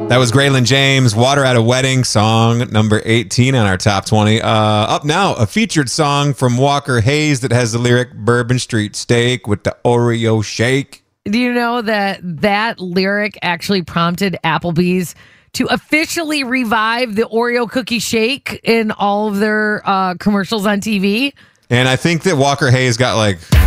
That was Graylin James, Water at a Wedding, song number 18 on our top 20. Up now, a featured song from Walker Hayes that has the lyric Bourbon Street Steak with the Oreo shake. Do you know that lyric actually prompted Applebee's to officially revive the Oreo cookie shake in all of their commercials on TV? And I think that Walker Hayes got like